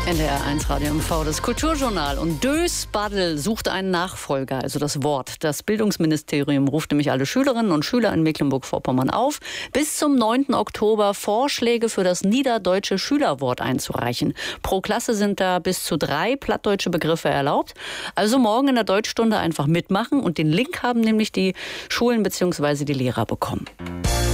NDR1 Radio MV, das Kulturjournal. Und Dösbaddel sucht einen Nachfolger, also das Wort. Das Bildungsministerium ruft nämlich alle Schülerinnen und Schüler in Mecklenburg-Vorpommern auf, bis zum 9. Oktober Vorschläge für das niederdeutsche Schülerwort einzureichen. Pro Klasse sind da bis zu 3 plattdeutsche Begriffe erlaubt. Also morgen in der Deutschstunde einfach mitmachen. Und den Link haben nämlich die Schulen bzw. die Lehrer bekommen.